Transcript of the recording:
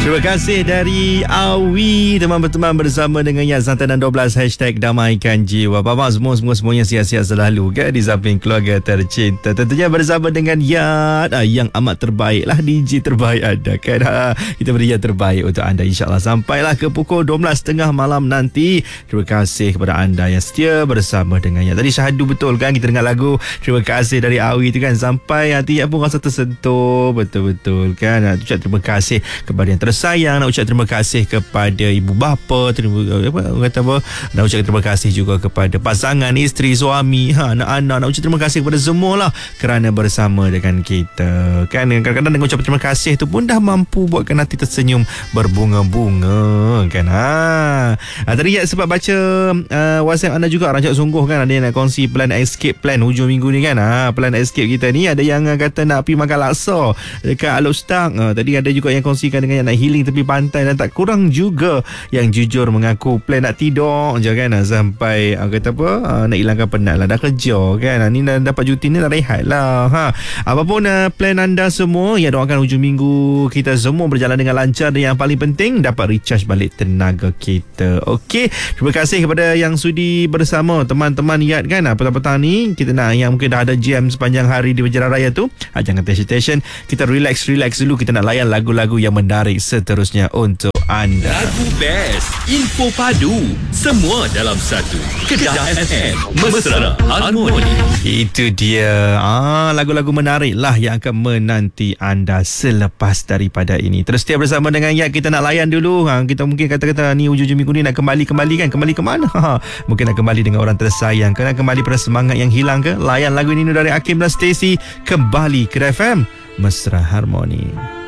Terima kasih dari Awi, teman-teman bersama dengan Yat Santan dan 12 #damaikan jiwa. Bapak semuanya sihat-sihat selalu kan di samping keluarga tercinta. Tentunya bersama dengan Yat yang amat terbaik lah, DJ terbaik ada kan. Kita beri yang terbaik untuk anda insyaAllah sampailah ke pukul 12.30 malam nanti. Terima kasih kepada anda yang setia bersama dengan Yat. Tadi syahadu betul kan, kita dengar lagu terima kasih dari Awi tu kan, sampai hati Yat pun rasa tersentuh betul-betul kan. Ucap terima kasih kepada yang sayang, nak ucap terima kasih kepada ibu bapa, nak ucap terima kasih juga kepada pasangan, isteri, suami, anak-anak. Nak ucap terima kasih kepada semua lah kerana bersama dengan kita kan. Kadang-kadang dengan ucap terima kasih tu pun dah mampu buatkan hati tersenyum berbunga-bunga kan. Tadi ya, sebab baca WhatsApp anda juga rancak sungguh kan, ada yang nak kongsi plan escape plan hujung minggu ni kan. Plan escape kita ni ada yang kata nak pergi makan laksa dekat Alostak. Tadi ada juga yang kongsikan dengan yang nak healing tepi pantai, dan tak kurang juga yang jujur mengaku plan nak tidur je kan, sampai nak hilangkan penat lah, dah kerja kan, ni dah dapat cuti ni dah rehat lah. Apapun plan anda semua, ya doakan hujung minggu kita semua berjalan dengan lancar, dan yang paling penting dapat recharge balik tenaga kita. Okey, terima kasih kepada yang sudi bersama teman-teman Yat kan. Petang-petang ni kita nak yang mungkin dah ada jam sepanjang hari di Berjalan Raya tu, jangan tension, kita relax dulu, kita nak layan lagu-lagu yang menarik seterusnya untuk anda. Lagu best, info padu, semua dalam satu. Kedah FM, Mesra Harmoni. Itu dia lagu-lagu menarik lah yang akan menanti anda selepas daripada ini. Terus setia bersama dengan Yat. Kita nak layan dulu. Kita mungkin kata-kata ni hujung minggu ni nak kembali kan. Kembali ke mana? Mungkin nak kembali dengan orang tersayang, kena kembali pada semangat yang hilang ke. Layan lagu ini dari Hakim dan Stacey. Kembali ke FM Mesra Harmoni.